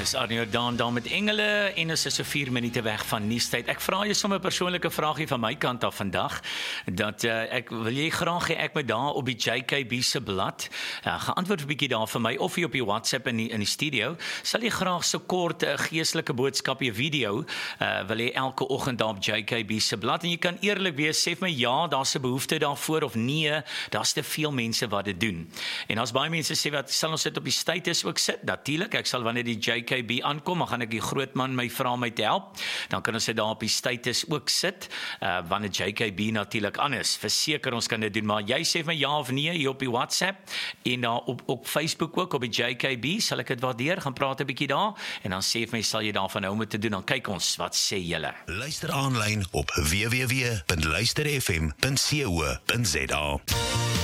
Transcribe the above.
Dis Arnie Jordaan daar met Engele en ons is so 4 minute weg van nuustyd. Ek vra jou sommer 'n persoonlike vraagie van my kant af vandag. Dat ek wil jy graag hê ek moet daar op die JKB se blad geantwoord 'n bietjie daar vir my of hier op die WhatsApp in die studio. Sal jy graag so kort 'n geestelike boodskap, 'n video wil jy elke oggend daar op JKB se blad en jy kan eerlik wees, sê vir my ja, daar's 'n behoefte daarvoor of nee, daar's te veel mense wat dit doen. En as baie mense sê wat sal ons dit op die status ook sit? Natuurlik, ek sal wanneer die JKB aankom, dan gaan ek die groot man my vra my te help. Dan kan ons dit daar op die status ook sit, wanneer JKB natuurlik aan is. Verseker ons kan dit doen, maar jy sê vir my ja of nee hier op die WhatsApp en daar op Facebook ook op die JKB, sal ek dit waardeer, gaan praat 'n bietjie daar en dan sê vir my sal jy daarvan hou om te doen, dan kyk ons wat sê julle. Luister aanlyn op www.luisterfm.co.za.